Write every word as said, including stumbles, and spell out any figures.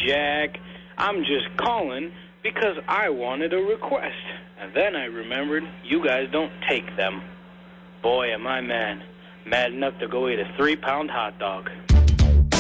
Jack. I'm just calling because I wanted a request. And then I remembered you guys don't take them. Boy, am I mad. Mad enough to go eat a three-pound hot dog.